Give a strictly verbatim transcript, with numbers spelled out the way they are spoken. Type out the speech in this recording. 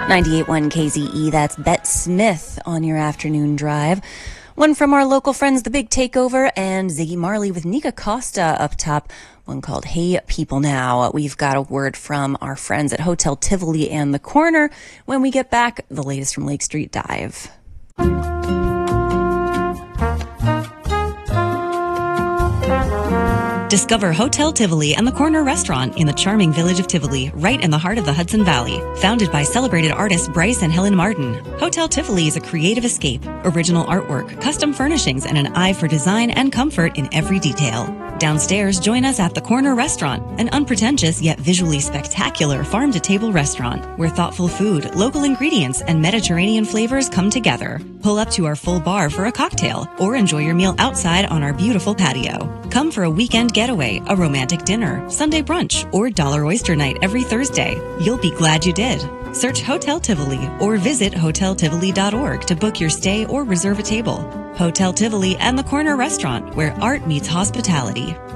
ninety-eight point one K Z E, that's Bette Smith on your afternoon drive. One from our local friends, The Big Takeover, and Ziggy Marley with Nika Costa up top. One called Hey People Now. We've got a word from our friends at Hotel Tivoli and The Corner. When we get back, the latest from Lake Street Dive. Discover Hotel Tivoli and the Corner Restaurant in the charming village of Tivoli, right in the heart of the Hudson Valley. Founded by celebrated artists Bryce and Helen Martin, Hotel Tivoli is a creative escape, original artwork, custom furnishings, and an eye for design and comfort in every detail. Downstairs, join us at the Corner Restaurant, an unpretentious yet visually spectacular farm-to-table restaurant where thoughtful food, local ingredients, and Mediterranean flavors come together. Pull up to our full bar for a cocktail or enjoy your meal outside on our beautiful patio. Come for a weekend getaway, a romantic dinner, Sunday brunch, or dollar oyster night every Thursday. You'll be glad you did. Search Hotel Tivoli or visit hotel tivoli dot org to book your stay or reserve a table. Hotel Tivoli and the Corner Restaurant, where art meets hospitality.